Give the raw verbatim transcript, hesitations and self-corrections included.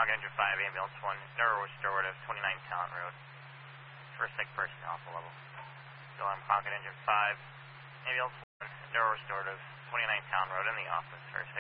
Pocket Engine five, Ambulance one, Neuro Restorative, twenty-nine Talent Road. First sick person, Alpha level. Still on Pocket Engine five, Ambulance one, Neuro Restorative, twenty-nine Talent Road in the office, first sick.